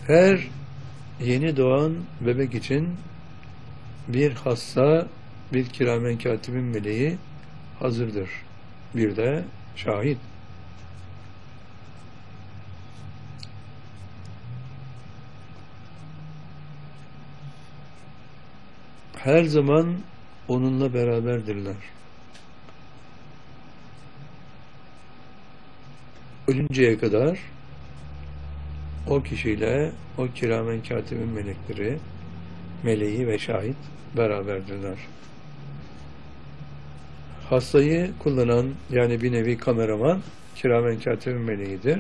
Her yeni doğan bebek için bir hassa, bir kiramen katibin meleği hazırdır. Bir de şahit. Her zaman onunla beraberdirler. Ölünceye kadar o kişiyle o kiramen katibin melekleri, meleği ve şahit beraberdirler. Hastayı kullanan, yani bir nevi kameraman, kiramen katibin meleğidir.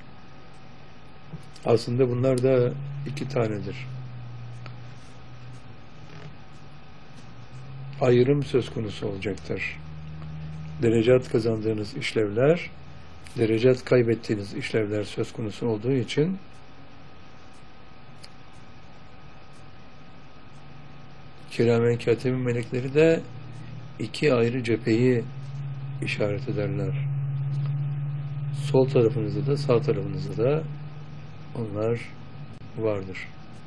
Aslında bunlar da iki tanedir. Ayrım söz konusu olacaktır. Derecat kazandığınız işlevler, derecat kaybettiğiniz işlevler söz konusu olduğu için kiramen katibin melekleri de iki ayrı cepheyi işaret ederler. Sol tarafınızda da sağ tarafınızda da onlar vardır.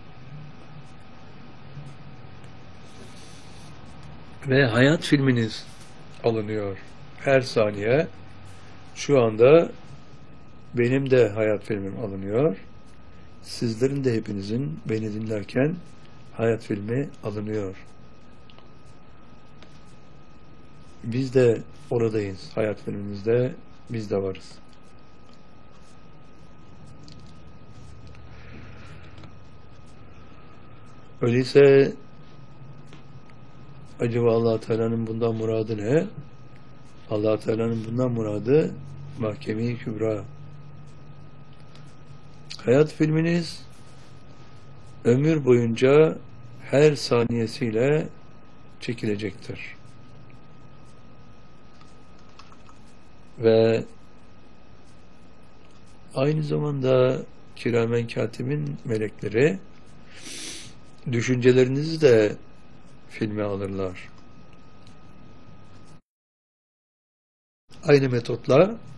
Ve hayat filminiz alınıyor. Her saniye şu anda benim de hayat filmim alınıyor. Sizlerin de, hepinizin beni dinlerken hayat filmi alınıyor. Biz de oradayız. Hayat filmimizde biz de varız. Öyleyse acaba Allah Teala'nın bundan muradı ne? Allah Teala'nın bundan muradı Mahkeme-i Kübra. Hayat filminiz ömür boyunca her saniyesiyle çekilecektir. Ve aynı zamanda kiramen katibin melekleri düşüncelerinizi de filme alırlar. Aynı metotla